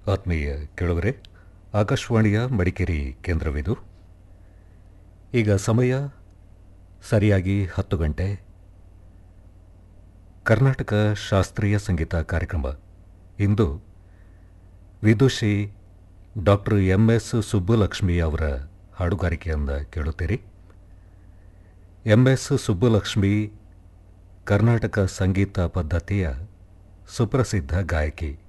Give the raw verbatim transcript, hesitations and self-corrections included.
ಆತ್ಮೀಯ ಕೇಳುವರೆ, ಆಕಾಶವಾಣಿಯ ಮಡಿಕೇರಿ ಕೇಂದ್ರವಿದು. ಈಗ ಸಮಯ ಸರಿಯಾಗಿ ಹತ್ತು ಗಂಟೆ. ಕರ್ನಾಟಕ ಶಾಸ್ತ್ರೀಯ ಸಂಗೀತ ಕಾರ್ಯಕ್ರಮ. ಇಂದು ವಿದುಷಿ ಡಾಕ್ಟರ್ ಎಂ ಎಸ್ ಸುಬ್ಬುಲಕ್ಷ್ಮಿ ಅವರ ಹಾಡುಗಾರಿಕೆಯನ್ನು ಕೇಳುತ್ತೀರಿ. ಎಂ ಎಸ್ ಸುಬ್ಬುಲಕ್ಷ್ಮಿ ಕರ್ನಾಟಕ ಸಂಗೀತ ಪದ್ಧತಿಯ ಸುಪ್ರಸಿದ್ಧ ಗಾಯಕಿ.